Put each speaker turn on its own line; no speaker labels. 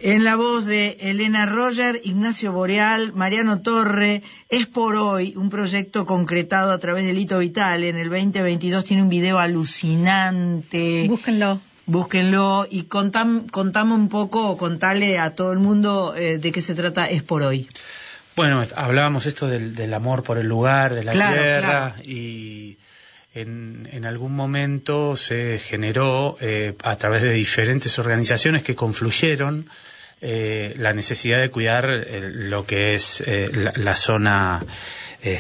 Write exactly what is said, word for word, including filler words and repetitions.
En la voz de Elena Roger, Ignacio Boreal, Mariano Torre, Es por Hoy, un proyecto concretado a través de Lito Vitale. En el veinte veintidós tiene un video alucinante.
Búsquenlo.
Búsquenlo y contam, contame un poco, contale a todo el mundo eh, de qué se trata Es por Hoy.
Bueno, hablábamos esto del, del amor por el lugar, de la
claro,
tierra,
claro.
y en, en algún momento se generó eh, a través de diferentes organizaciones que confluyeron eh, la necesidad de cuidar eh, lo que es eh, la, la zona eh,